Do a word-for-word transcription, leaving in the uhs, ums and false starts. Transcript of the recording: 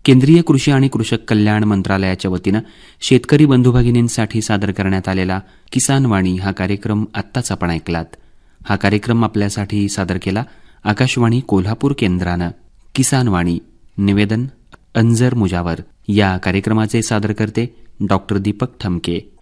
केंद्रीय कृषी आणि कृषक कल्याण मंत्रालयाच्या वतीनं शेतकरी बंधुभगिनींसाठी सादर करण्यात आलेला किसान वाणी हा कार्यक्रम आत्ताच आपण ऐकलात. हा कार्यक्रम आपल्यासाठी सादर केला आकाशवाणी कोल्हापूर केंद्रानं. किसान वाणी निवेदन अंजर मुजावर. या कार्यक्रमाचे सादरकर्ते डॉक्टर दीपक ठमके.